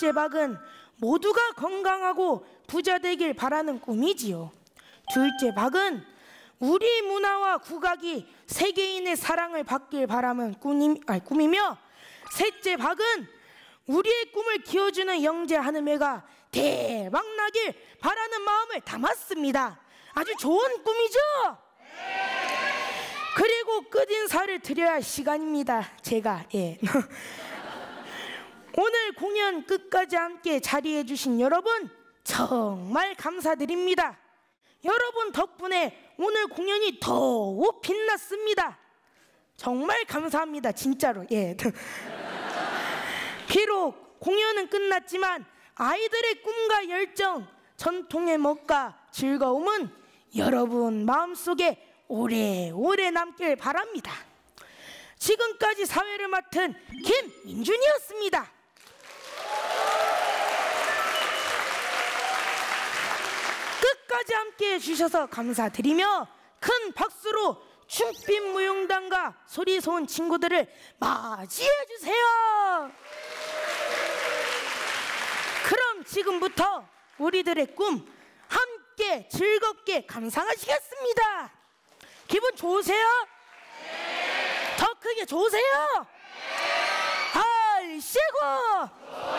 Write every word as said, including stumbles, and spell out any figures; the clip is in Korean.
첫째 박은 모두가 건강하고 부자 되길 바라는 꿈이지요. 둘째 박은 우리 문화와 국악이 세계인의 사랑을 받길 바라는 꿈이, 아니, 꿈이며, 셋째 박은 우리의 꿈을 키워주는 영재 한음회가 대박 나길 바라는 마음을 담았습니다. 아주 좋은 꿈이죠? 그리고 끝인사를 드려야 할 시간입니다. 제가 예. 오늘 공연 끝까지 함께 자리해 주신 여러분 정말 감사드립니다. 여러분 덕분에 오늘 공연이 더욱 빛났습니다. 정말 감사합니다. 진짜로. 예. 비록 공연은 끝났지만 아이들의 꿈과 열정, 전통의 멋과 즐거움은 여러분 마음속에 오래오래 남길 바랍니다. 지금까지 사회를 맡은 김민준이었습니다. 끝까지 함께해 주셔서 감사드리며 큰 박수로 춤빛무용단과 소리소은 친구들을 맞이해 주세요. 그럼 지금부터 우리들의 꿈 함께 즐겁게 감상하시겠습니다. 기분 좋으세요? 네. 더 크게 좋으세요? 네. 얼씨구